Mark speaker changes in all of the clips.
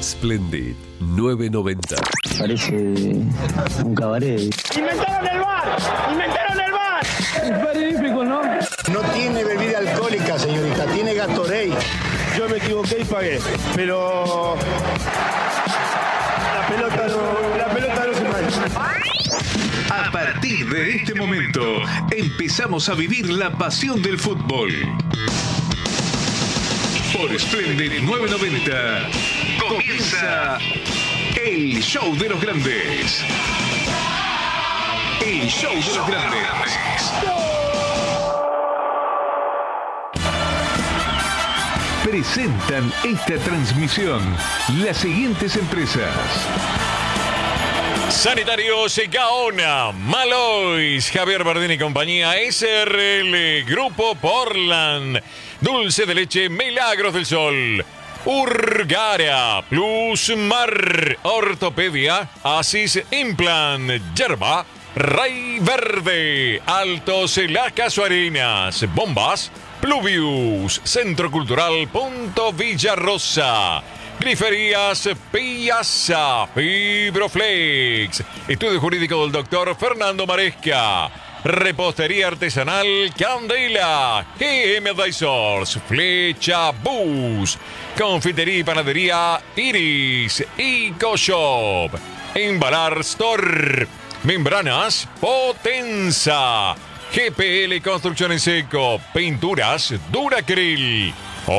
Speaker 1: Splendid 990.
Speaker 2: Parece un cabaret.
Speaker 3: ¡Inventaron el bar! ¡Inventaron el bar!
Speaker 2: Es magnífico, ¿no?
Speaker 4: No tiene bebida alcohólica, señorita, tiene Gatorade.
Speaker 3: Yo me equivoqué y pagué, pero la pelota no se mancha.
Speaker 5: A partir de este momento, empezamos a vivir la pasión del fútbol. Por Splendid 990, comienza el show de los grandes. El show de los grandes. Presentan esta transmisión las siguientes empresas:
Speaker 6: Sanitarios Gaona, Malois, Javier Bardini y compañía, SRL, Grupo Portland, Dulce de Leche, Milagros del Sol, Urgara, Plus Mar, Ortopedia, Asis Implant, Yerba, Ray Verde, Altos Las Casuarinas, Bombas, Pluvius, Centro Cultural Punto Villarrosa, Griferías Piazza, Fibroflex, Estudio Jurídico del Dr. Fernando Maresca, Repostería Artesanal Candela, GM Dysors, Flecha Bus, Confitería y Panadería Iris, EcoShop, Embalar Store, Membranas Potenza, GPL Construcción en Seco, Pinturas Duracril,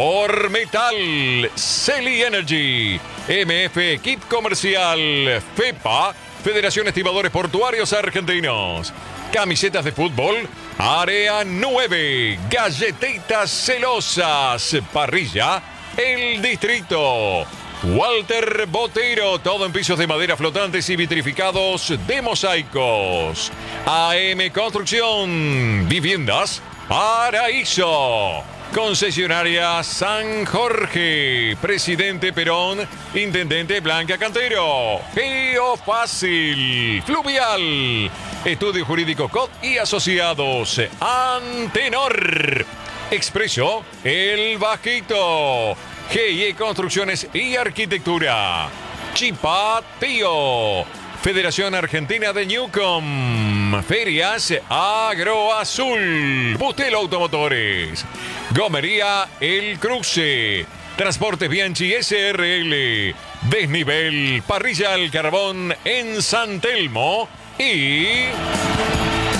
Speaker 6: Ormetal, Celi Energy, MF Kit Comercial, FEPA, Federación Estibadores Portuarios Argentinos, Camisetas de Fútbol, Área 9, Galletitas Celosas, Parrilla, El Distrito, Walter Botero, todo en pisos de madera flotantes y vitrificados de mosaicos, AM Construcción, Viviendas, Paraíso, Concesionaria San Jorge, Presidente Perón, Intendente Blanca Cantero, Geofácil, Fluvial, Estudio Jurídico COD y Asociados, Antenor, Expreso, El Bajito, GIE Construcciones y Arquitectura, Chipatío, Federación Argentina de Newcom, Ferias Agroazul, Bustelo Automotores, Gomería El Cruce, Transportes Bianchi SRL, Desnivel, Parrilla al Carbón en San Telmo y